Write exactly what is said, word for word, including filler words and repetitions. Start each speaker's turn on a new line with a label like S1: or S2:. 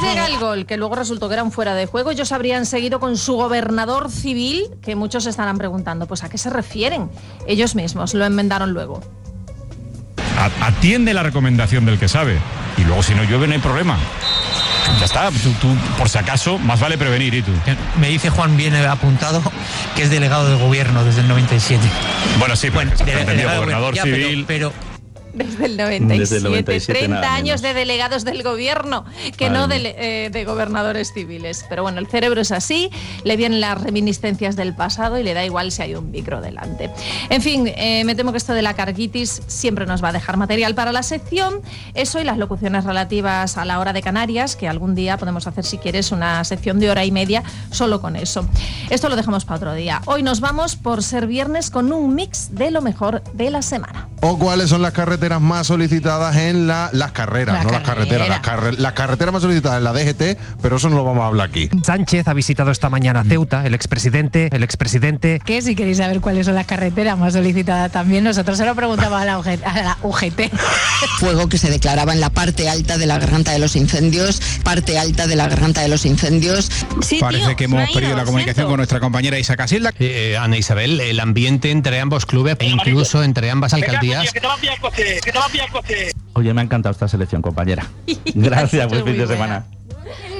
S1: llega el gol, que luego resultó que era un fuera de juego, ellos habrían seguido con su gobernador civil, que muchos estarán preguntando, pues ¿a qué se refieren? Ellos mismos lo enmendaron luego.
S2: Atiende la recomendación del que sabe, y luego si no llueve no hay problema. Ya está, tú, tú por si acaso, más vale prevenir, ¿y tú?
S3: Me dice Juan, viene apuntado, que es delegado de gobierno desde el noventa y siete.
S2: Bueno, sí, bueno,
S3: de,
S2: entendido, gobernador
S3: ya,
S2: civil...
S3: pero, pero
S1: Desde el noventa y siete,
S4: Desde el noventa y siete
S1: treinta años de delegados del gobierno, que vale. no de, eh, de gobernadores civiles. Pero bueno, el cerebro es así, le vienen las reminiscencias del pasado y le da igual si hay un micro delante. En fin, eh, me temo que esto de la carguitis siempre nos va a dejar material para la sección. Eso y las locuciones relativas a la hora de Canarias, que algún día podemos hacer, si quieres, una sección de hora y media solo con eso. Esto lo dejamos para otro día. Hoy nos vamos, por ser viernes, con un mix de lo mejor de la semana.
S5: ¿O cuáles son las carreteras más solicitadas en la, las carreras,
S1: la
S5: no
S1: carrera.
S5: las carreteras, las, carre, las carreteras más solicitadas en la D G T, pero eso no lo vamos a hablar aquí.
S6: Sánchez ha visitado esta mañana Ceuta, el expresidente, el expresidente.
S7: ¿Qué? Si queréis saber cuáles son las carreteras más solicitadas también, nosotros se lo preguntamos a la, U G T, a la U G T.
S8: Fuego que se declaraba en la parte alta de la garganta de los incendios, parte alta de la garganta de los incendios.
S9: Sí, Parece tío, que hemos perdido la comunicación siento. con nuestra compañera Isa Casilda.
S3: Eh, Ana Isabel, el ambiente entre ambos clubes e incluso entre ambas alcaldías.
S10: Oye, me ha encantado esta selección, compañera. Gracias, buen fin de semana.